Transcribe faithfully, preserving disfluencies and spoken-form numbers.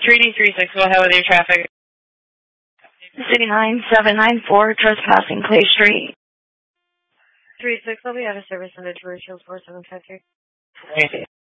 three D three six, go ahead with your traffic. City nine seven nine four, trespassing Clay Street. three six, I'll be out of service under George Hills four seven five three.